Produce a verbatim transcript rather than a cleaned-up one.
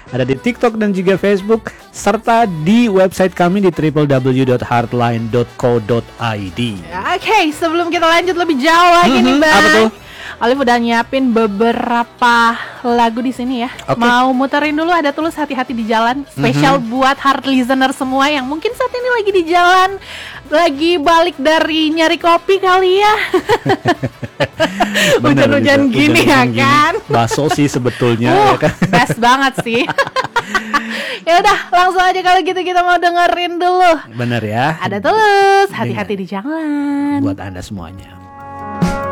ada di TikTok dan juga Facebook, serta di website kami di w w w dot heartline dot co dot i d. Oke, okay, sebelum kita lanjut lebih jauh lagi mm-hmm, nih Bang. Apa tuh? Olive udah nyiapin beberapa lagu di sini ya. Okay. Mau muterin dulu Ada Tulus Hati-Hati di Jalan. Spesial mm-hmm. buat heart listener semua yang mungkin saat ini lagi di jalan, lagi balik dari nyari kopi kali ya. Hujan-hujan gini ya kan. Baso sih sebetulnya. Uh, ya kan? Best banget sih. Ya udah, langsung aja kalau gitu kita mau dengerin dulu. Bener ya. Ada Tulus Hati-Hati di Jalan. Buat Anda semuanya.